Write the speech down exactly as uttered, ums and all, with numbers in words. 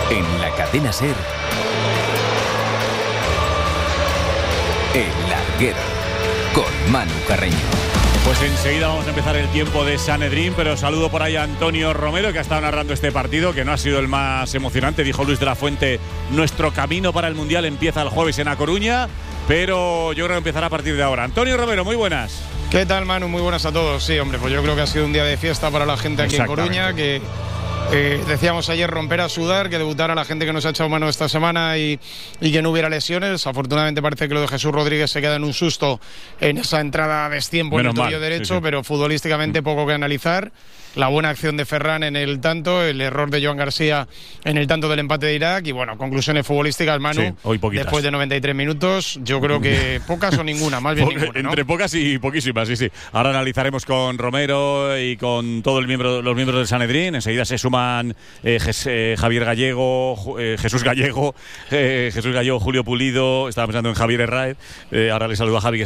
En la cadena SER, El Larguero, con Manu Carreño. Pues enseguida vamos a empezar el tiempo de Sanedrín, pero saludo por ahí a Antonio Romero, que ha estado narrando este partido, que no ha sido el más emocionante. Dijo Luis de la Fuente, nuestro camino para el Mundial empieza el jueves en A Coruña, pero yo creo que empezará a partir de ahora. Antonio Romero, muy buenas. ¿Qué tal, Manu? Muy buenas a todos. Sí, hombre, pues yo creo que ha sido un día de fiesta para la gente aquí en Coruña, que eh, decíamos ayer romper a sudar, que debutara la gente que nos ha echado mano esta semana y, y que no hubiera lesiones. Afortunadamente parece que lo de Jesús Rodríguez se queda en un susto en esa entrada a destiempo en el tobillo derecho, sí, sí. Pero futbolísticamente poco que analizar. La buena acción de Ferran en el tanto, el error de Joan García en el tanto del empate de Irak y bueno, conclusiones futbolísticas, Manu, sí, hoy después de noventa y tres minutos, yo creo que pocas o ninguna, más bien po ninguna, ¿no? Entre pocas y poquísimas, sí, sí. Ahora analizaremos con Romero y con todos miembro, los miembros del Sanedrín. Enseguida se suman eh, eh, Javier Gallego, eh, Jesús Gallego, eh, Jesús Gallego, Julio Pulido. Estaba pensando en Javier Herráez. Eh, ahora le saludo a Javi, que